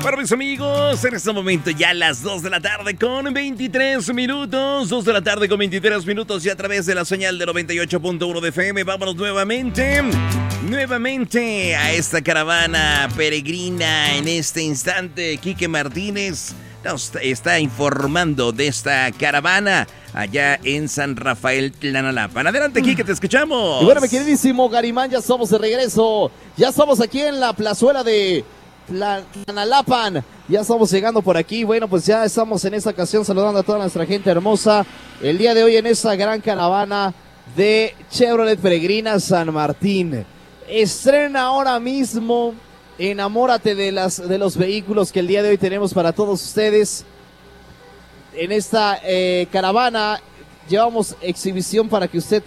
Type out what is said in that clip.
Bueno, mis amigos, en este momento ya las 2 de la tarde con 23 minutos. 2 de la tarde con 23 minutos y a través de la señal de 98.1 de FM. Vámonos nuevamente a esta caravana peregrina. En este instante, Quique Martínez nos está informando de esta caravana allá en San Rafael Tlanalapan. Adelante, Quique, te escuchamos. Y bueno, mi queridísimo Garimán, ya estamos de regreso. Ya estamos aquí en la plazuela de Tlanalapan. Ya estamos llegando por aquí. Bueno, pues ya estamos en esta ocasión saludando a toda nuestra gente hermosa. El día de hoy en esta gran caravana de Chevrolet Peregrina San Martín. Estrena ahora mismo Enamórate de los vehículos que el día de hoy tenemos para todos ustedes. En esta caravana llevamos exhibición para que usted